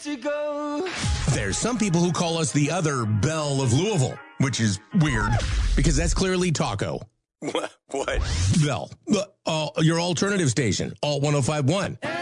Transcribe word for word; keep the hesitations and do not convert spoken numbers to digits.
to go. There's some people who call us the other Belle of Louisville, which is weird because that's clearly Taco. What? What? Bell, uh, uh, your alternative station, Alt one oh five point one.